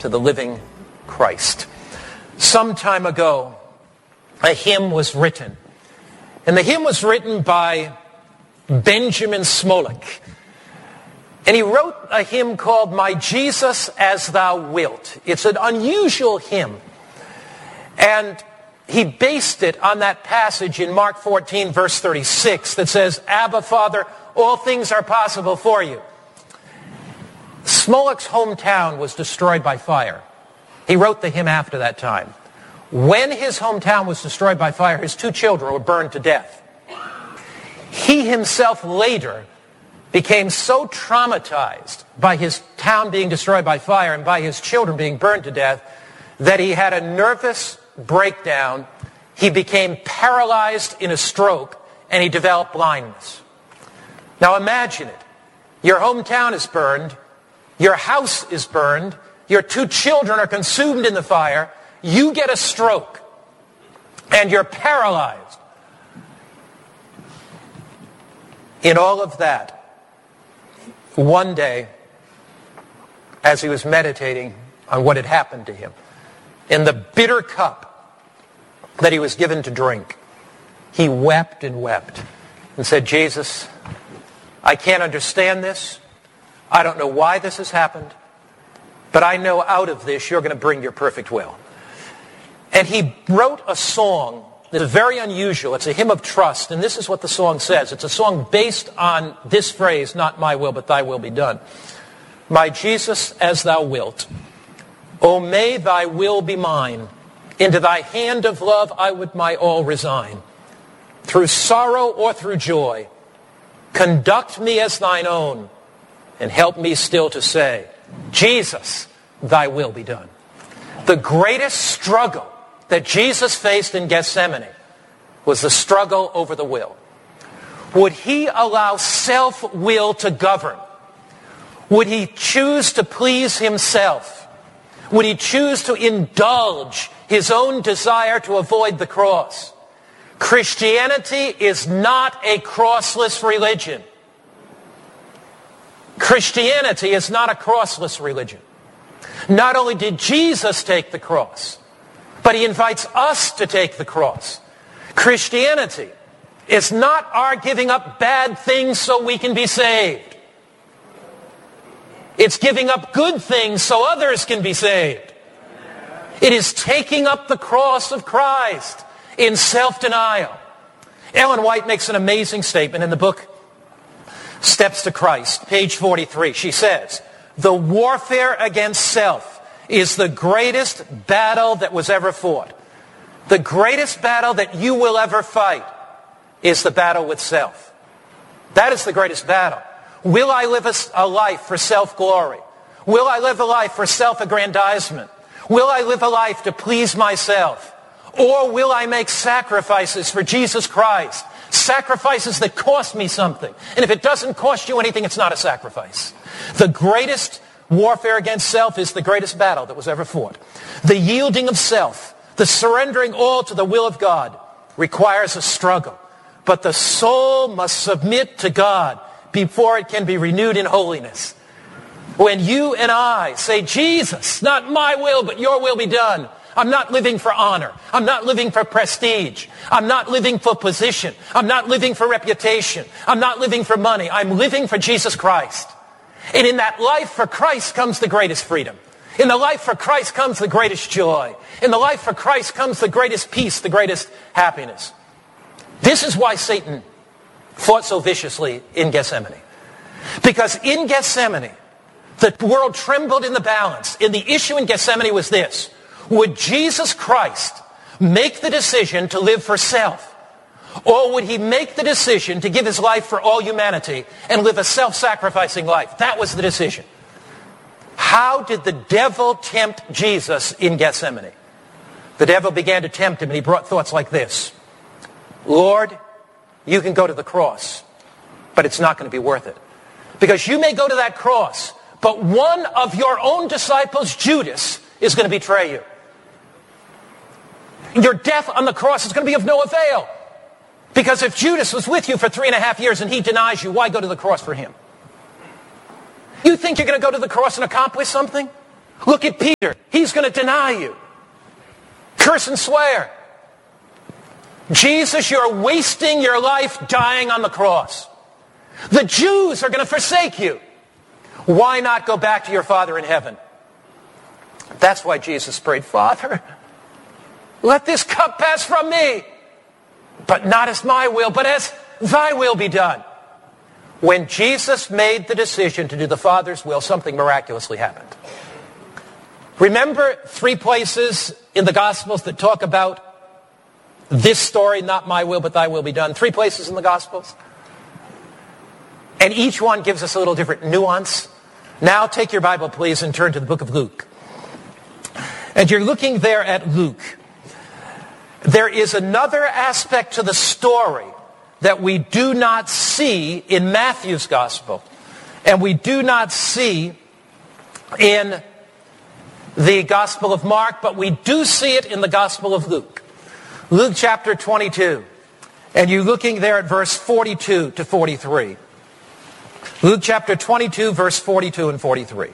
to the living Christ. Some time ago, a hymn was written. And the hymn was written by Benjamin Smolik. And he wrote a hymn called My Jesus As Thou Wilt. It's an unusual hymn. And he based it on that passage in Mark 14, verse 36, that says, Abba, Father, all things are possible for you. Smolik's hometown was destroyed by fire. He wrote the hymn after that time. When his hometown was destroyed by fire, his 2 children were burned to death. He himself later became so traumatized by his town being destroyed by fire and by his children being burned to death that he had a nervous breakdown. He became paralyzed in a stroke, and he developed blindness. Now imagine it. Your hometown is burned. Your house is burned. Your 2 children are consumed in the fire. You get a stroke, and you're paralyzed. In all of that, one day, as he was meditating on what had happened to him, in the bitter cup that he was given to drink, he wept and wept and said, Jesus, I can't understand this. I don't know why this has happened, but I know out of this you're going to bring your perfect will. And he wrote a song that is very unusual. It's a hymn of trust, and this is what the song says. It's a song based on this phrase, not my will, but thy will be done. My Jesus, as thou wilt. O may thy will be mine. Into thy hand of love I would my all resign. Through sorrow or through joy, conduct me as thine own, and help me still to say, Jesus, thy will be done. The greatest struggle that Jesus faced in Gethsemane was the struggle over the will. Would he allow self-will to govern? Would he choose to please himself? Would he choose to indulge his own desire to avoid the cross? Christianity is not a crossless religion. Christianity is not a crossless religion. Not only did Jesus take the cross, but he invites us to take the cross. Christianity is not our giving up bad things so we can be saved. It's giving up good things so others can be saved. It is taking up the cross of Christ in self-denial. Ellen White makes an amazing statement in the book Steps to Christ, page 43. She says, the warfare against self is the greatest battle that was ever fought. The greatest battle that you will ever fight is the battle with self. That is the greatest battle. Will I live a life for self-glory? Will I live a life for self-aggrandizement? Will I live a life to please myself? Or will I make sacrifices for Jesus Christ? Sacrifices that cost me something. And if it doesn't cost you anything, it's not a sacrifice. The greatest warfare against self is the greatest battle that was ever fought. The yielding of self, the surrendering all to the will of God, requires a struggle. But the soul must submit to God before it can be renewed in holiness. When you and I say, Jesus, not my will, but your will be done, I'm not living for honor. I'm not living for prestige. I'm not living for position. I'm not living for reputation. I'm not living for money. I'm living for Jesus Christ. And in that life for Christ comes the greatest freedom. In the life for Christ comes the greatest joy. In the life for Christ comes the greatest peace, the greatest happiness. This is why Satan fought so viciously in Gethsemane. Because in Gethsemane, the world trembled in the balance. And the issue in Gethsemane was this. Would Jesus Christ make the decision to live for self? Or would he make the decision to give his life for all humanity and live a self-sacrificing life? That was the decision. How did the devil tempt Jesus in Gethsemane? The devil began to tempt him, and he brought thoughts like this. Lord, you can go to the cross, but it's not going to be worth it. Because you may go to that cross, but one of your own disciples, Judas, is going to betray you. Your death on the cross is going to be of no avail. Because if Judas was with you for 3.5 years and he denies you, why go to the cross for him? You think you're going to go to the cross and accomplish something? Look at Peter. He's going to deny you. Curse and swear. Jesus, you're wasting your life dying on the cross. The Jews are going to forsake you. Why not go back to your Father in heaven? That's why Jesus prayed, Father, let this cup pass from me, but not as my will, but as thy will be done. When Jesus made the decision to do the Father's will, something miraculously happened. Remember 3 places in the Gospels that talk about this story, not my will, but thy will be done. 3 places in the Gospels. And each one gives us a little different nuance. Now take your Bible, please, and turn to the book of Luke. And you're looking there at Luke. There is another aspect to the story that we do not see in Matthew's Gospel, and we do not see in the Gospel of Mark, but we do see it in the Gospel of Luke. Luke chapter 22. And you're looking there at verse 42 to 43. Luke chapter 22, verse 42 and 43.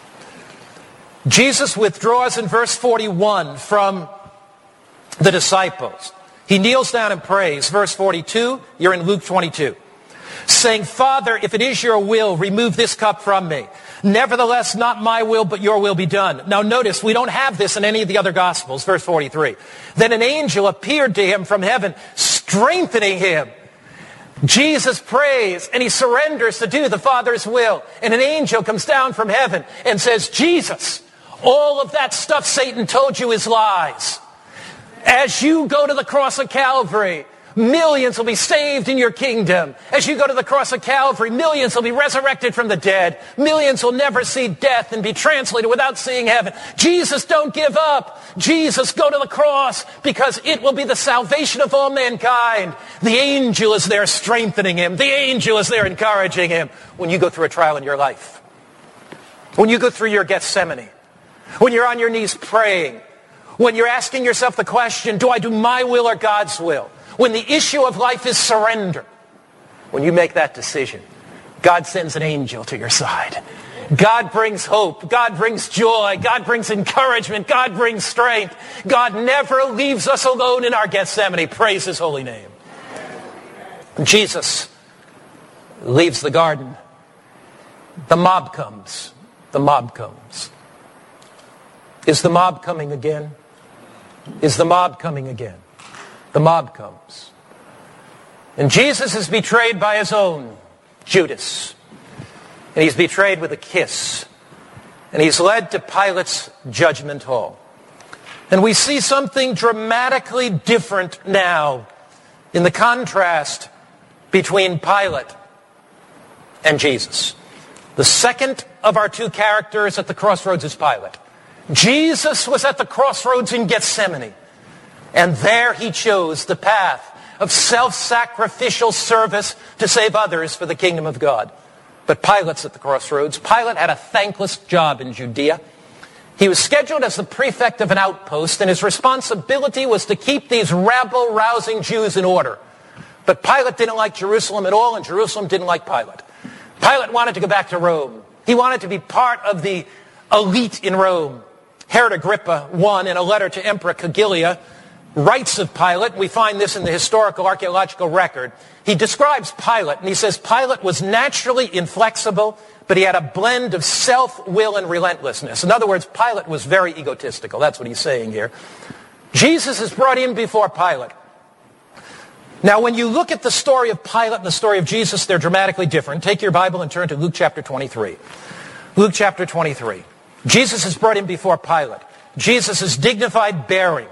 Jesus withdraws in verse 41 from the disciples. He kneels down and prays. Verse 42, you're in Luke 22. Saying, Father, if it is your will, remove this cup from me. Nevertheless, not my will, but your will be done. Now notice, we don't have this in any of the other Gospels. Verse 43. Then an angel appeared to him from heaven, strengthening him. Jesus prays and he surrenders to do the Father's will. And an angel comes down from heaven and says, Jesus, all of that stuff Satan told you is lies. As you go to the cross of Calvary, millions will be saved in your kingdom. As you go to the cross of Calvary, millions will be resurrected from the dead. Millions will never see death and be translated without seeing heaven. Jesus, don't give up. Jesus, go to the cross because it will be the salvation of all mankind. The angel is there strengthening him. The angel is there encouraging him. When you go through a trial in your life, when you go through your Gethsemane, when you're on your knees praying, when you're asking yourself the question, do I do my will or God's will? When the issue of life is surrender, when you make that decision, God sends an angel to your side. God brings hope. God brings joy. God brings encouragement. God brings strength. God never leaves us alone in our Gethsemane. Praise his holy name. Jesus leaves the garden. The mob comes. The mob comes. Is the mob coming again? Is the mob coming again? The mob comes. And Jesus is betrayed by his own, Judas. And he's betrayed with a kiss. And he's led to Pilate's judgment hall. And we see something dramatically different now in the contrast between Pilate and Jesus. The second of our 2 characters at the crossroads is Pilate. Jesus was at the crossroads in Gethsemane. And there he chose the path of self-sacrificial service to save others for the kingdom of God. But Pilate's at the crossroads. Pilate had a thankless job in Judea. He was scheduled as the prefect of an outpost, and his responsibility was to keep these rabble-rousing Jews in order. But Pilate didn't like Jerusalem at all, and Jerusalem didn't like Pilate. Pilate wanted to go back to Rome. He wanted to be part of the elite in Rome. Herod Agrippa I, in a letter to Emperor Caligula, writes of Pilate. We find this in the historical archaeological record. He describes Pilate, and he says Pilate was naturally inflexible, but he had a blend of self-will and relentlessness. In other words, Pilate was very egotistical. That's what he's saying here. Jesus is brought in before Pilate. Now, when you look at the story of Pilate and the story of Jesus, they're dramatically different. Take your Bible and turn to Luke chapter 23. Luke chapter 23. Jesus is brought in before Pilate. Jesus' dignified bearing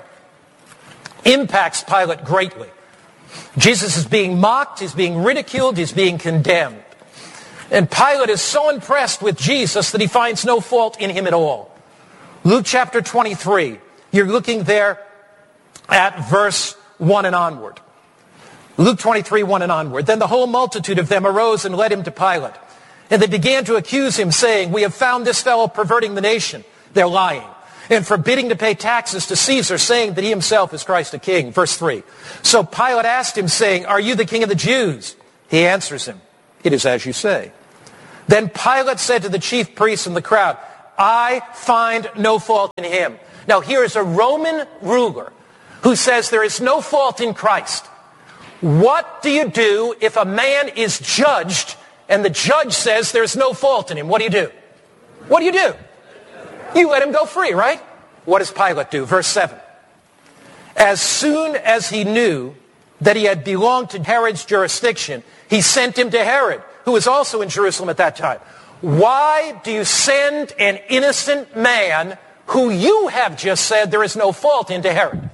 impacts Pilate greatly. Jesus is being mocked, he's being ridiculed, he's being condemned. And Pilate is so impressed with Jesus that he finds no fault in him at all. Luke chapter 23, you're looking there at verse 1 and onward. Luke 23, 1 and onward. Then the whole multitude of them arose and led him to Pilate. And they began to accuse him, saying, we have found this fellow perverting the nation. They're lying. And forbidding to pay taxes to Caesar, saying that he himself is Christ a king. Verse 3. So Pilate asked him, saying, are you the king of the Jews? He answers him, it is as you say. Then Pilate said to the chief priests and the crowd, I find no fault in him. Now here is a Roman ruler who says there is no fault in Christ. What do you do if a man is judged and the judge says there's no fault in him? What do you do? What do you do? You let him go free, right? What does Pilate do? Verse 7. As soon as he knew that he had belonged to Herod's jurisdiction, he sent him to Herod, who was also in Jerusalem at that time. Why do you send an innocent man who you have just said there is no fault in to Herod?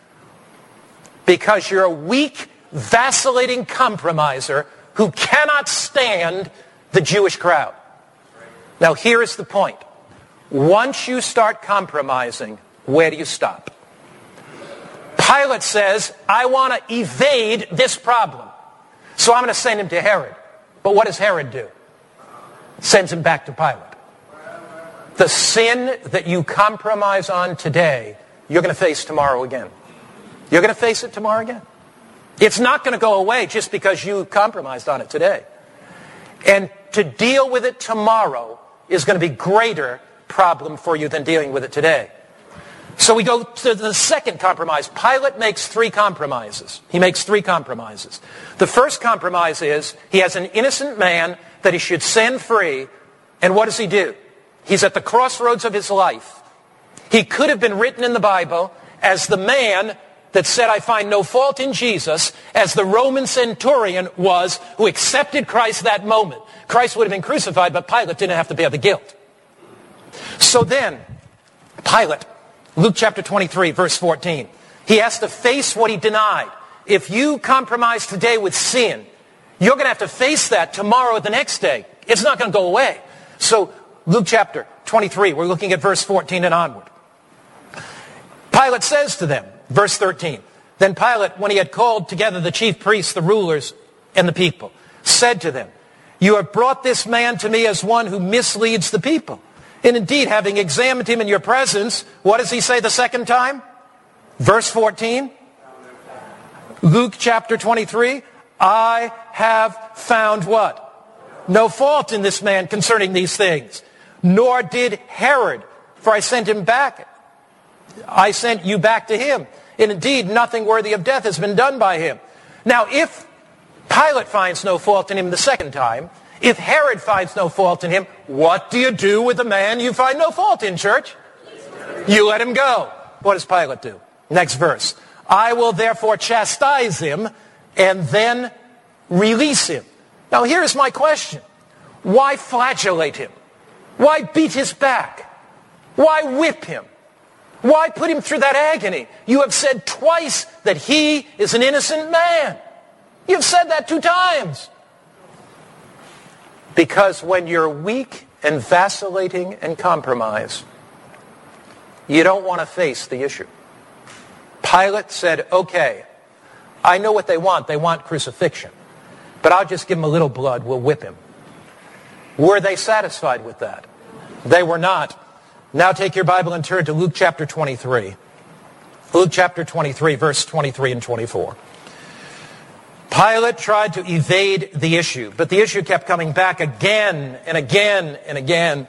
Because you're a weak, vacillating compromiser who cannot stand the Jewish crowd. Now here is the point. Once you start compromising, where do you stop? Pilate says, I want to evade this problem. So I'm going to send him to Herod. But what does Herod do? Sends him back to Pilate. The sin that you compromise on today, you're going to face tomorrow again. You're going to face it tomorrow again. It's not going to go away just because you compromised on it today. And to deal with it tomorrow is going to be a greater problem for you than dealing with it today. So we go to the second compromise. Pilate makes three compromises. He makes three compromises. The first compromise is he has an innocent man that he should send free. And what does he do? He's at the crossroads of his life. He could have been written in the Bible as the man that said, I find no fault in Jesus, as the Roman centurion was who accepted Christ that moment. Christ would have been crucified, but Pilate didn't have to bear the guilt. So then, Pilate, Luke chapter 23, verse 14, he has to face what he denied. If you compromise today with sin, you're going to have to face that tomorrow or the next day. It's not going to go away. So Luke chapter 23, we're looking at verse 14 and onward. Pilate says to them, verse 13, then Pilate, when he had called together the chief priests, the rulers, and the people, said to them, you have brought this man to me as one who misleads the people. And indeed, having examined him in your presence, what does he say the second time? Verse 14, Luke chapter 23, I have found what? No fault in this man concerning these things. Nor did Herod, for I sent him back. I sent you back to him. And indeed, nothing worthy of death has been done by him. Now, if Pilate finds no fault in him the second time, if Herod finds no fault in him, what do you do with the man you find no fault in, church? You let him go. What does Pilate do? Next verse. I will therefore chastise him and then release him. Now here's my question. Why flagellate him? Why beat his back? Why whip him? Why put him through that agony? You have said twice that he is an innocent man. You've said that 2 times. Because when you're weak and vacillating and compromised, you don't want to face the issue. Pilate said, okay, I know what they want. They want crucifixion. But I'll just give him a little blood. We'll whip him. Were they satisfied with that? They were not. Now take your Bible and turn to Luke chapter 23. Luke chapter 23, verse 23 and 24. Pilate tried to evade the issue, but the issue kept coming back again and again and again.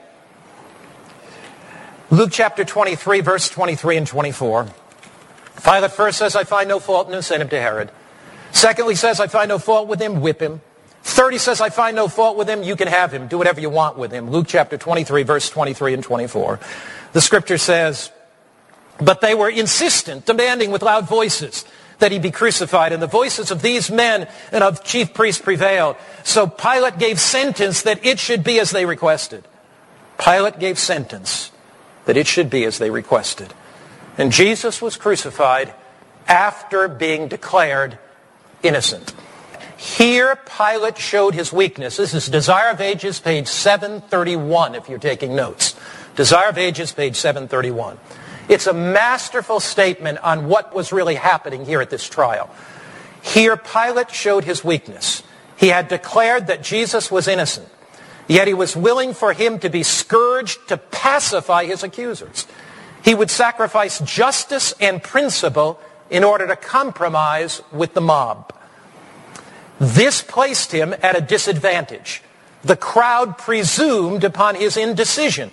Luke chapter 23, verse 23 and 24. Pilate first says, I find no fault in him, send him to Herod. Secondly says, I find no fault with him, whip him. Third, he says, I find no fault with him, you can have him, do whatever you want with him. Luke chapter 23, verse 23 and 24. The scripture says, but they were insistent, demanding with loud voices that he be crucified. And the voices of these men and of chief priests prevailed. So Pilate gave sentence that it should be as they requested. Pilate gave sentence that it should be as they requested. And Jesus was crucified after being declared innocent. Here Pilate showed his weakness. This is Desire of Ages, page 731, if you're taking notes. Desire of Ages, page 731. It's a masterful statement on what was really happening here at this trial. Here Pilate showed his weakness. He had declared that Jesus was innocent, yet he was willing for him to be scourged to pacify his accusers. He would sacrifice justice and principle in order to compromise with the mob. This placed him at a disadvantage. The crowd presumed upon his indecision,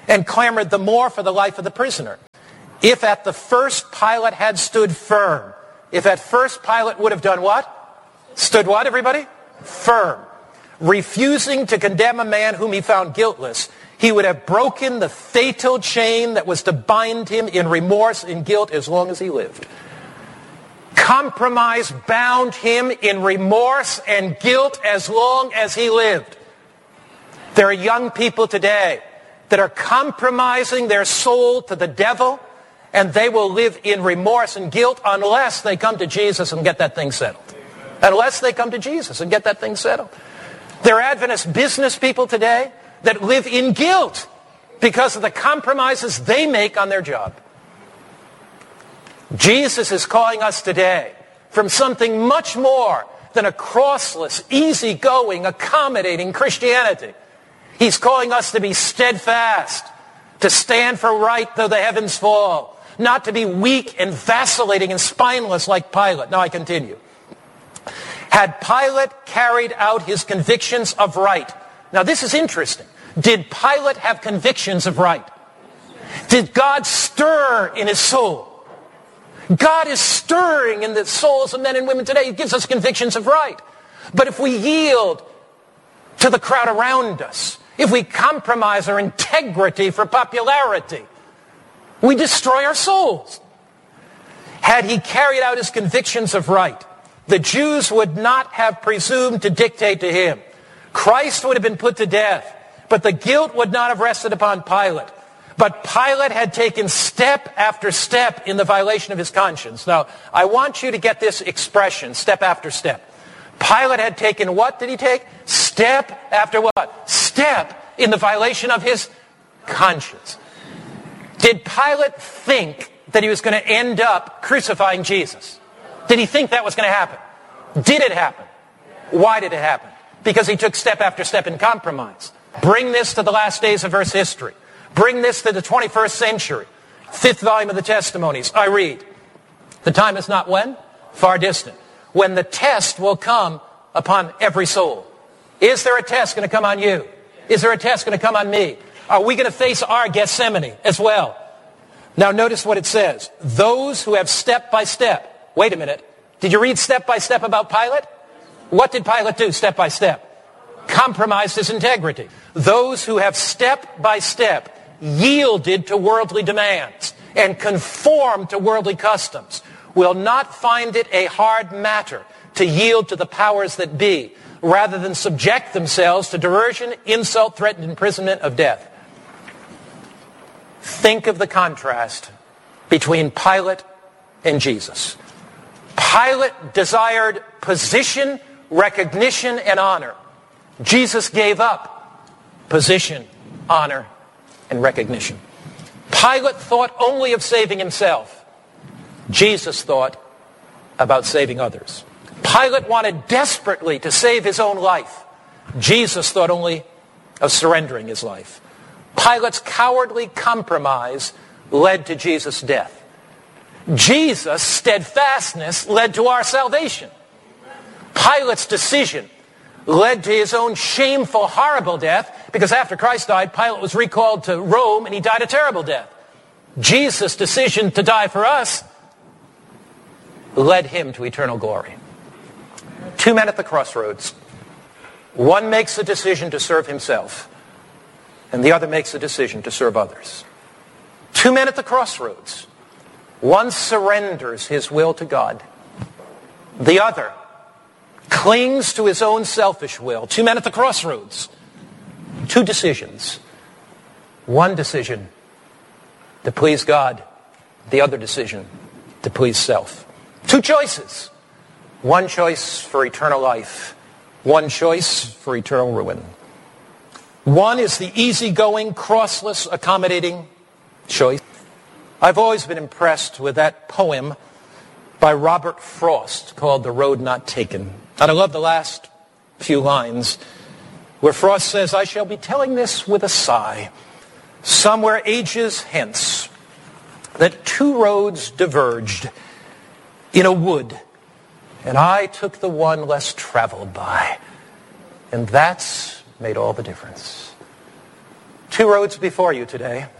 and clamored the more for the life of the prisoner. If at the first Pilate had stood firm, if at first Pilate would have done what? Stood what, everybody? Firm. Refusing to condemn a man whom he found guiltless, he would have broken the fatal chain that was to bind him in remorse and guilt as long as he lived. Compromise bound him in remorse and guilt as long as he lived. There are young people today that are compromising their soul to the devil, and they will live in remorse and guilt unless they come to Jesus and get that thing settled. Unless they come to Jesus and get that thing settled. There are Adventist business people today that live in guilt because of the compromises they make on their job. Jesus is calling us today from something much more than a crossless, easygoing, accommodating Christianity. He's calling us to be steadfast, to stand for right though the heavens fall, not to be weak and vacillating and spineless like Pilate. Now I continue. Had Pilate carried out his convictions of right? Now this is interesting. Did Pilate have convictions of right? Did God stir in his soul? God is stirring in the souls of men and women today. He gives us convictions of right. But if we yield to the crowd around us, if we compromise our integrity for popularity, we destroy our souls. Had he carried out his convictions of right, the Jews would not have presumed to dictate to him. Christ would have been put to death, but the guilt would not have rested upon Pilate. But Pilate had taken step after step in the violation of his conscience. Now, I want you to get this expression, step after step. Pilate had taken, what did he take? Step after what? Step in the violation of his conscience. Did Pilate think that he was going to end up crucifying Jesus? Did he think that was going to happen? Did it happen? Why did it happen? Because he took step after step in compromise. Bring this to the last days of Earth's history. Bring this to the 21st century. 5th volume of the Testimonies. I read, the time is not when? Far distant. When the test will come upon every soul. Is there a test going to come on you? Is there a test going to come on me? Are we going to face our Gethsemane as well? Now notice what it says. Those who have step by step. Wait a minute. Did you read step by step about Pilate? What did Pilate do step by step? Compromised his integrity. Those who have step by step yielded to worldly demands and conformed to worldly customs will not find it a hard matter to yield to the powers that be, rather than subject themselves to derision, insult, threatened imprisonment of death. Think of the contrast between Pilate and Jesus. Pilate desired position, recognition, and honor. Jesus gave up position, honor, and recognition. Pilate thought only of saving himself. Jesus thought about saving others. Pilate wanted desperately to save his own life. Jesus thought only of surrendering his life. Pilate's cowardly compromise led to Jesus' death. Jesus' steadfastness led to our salvation. Pilate's decision led to his own shameful, horrible death, because after Christ died, Pilate was recalled to Rome and he died a terrible death. Jesus' decision to die for us led him to eternal glory. Two men at the crossroads. One makes a decision to serve himself, and the other makes a decision to serve others. Two men at the crossroads. One surrenders his will to God. The other clings to his own selfish will. Two men at the crossroads. Two decisions. One decision to please God. The other decision to please self. Two choices. One choice for eternal life. One choice for eternal ruin. One is the easygoing, crossless, accommodating choice. I've always been impressed with that poem by Robert Frost called The Road Not Taken. And I love the last few lines where Frost says, I shall be telling this with a sigh, somewhere ages hence, that two roads diverged in a wood, and I took the one less traveled by. And that's made all the difference. Two roads before you today.